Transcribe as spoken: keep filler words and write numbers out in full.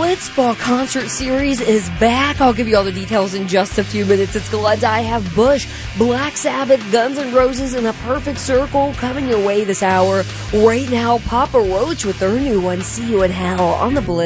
Blitz Fall Concert Series is back. I'll give you all the details in just a few minutes. It's Glad I have Bush, Black Sabbath, Guns N' Roses, and A Perfect Circle coming your way this hour. Right now, Papa Roach with their new one, See You in Hell, on the Blitz.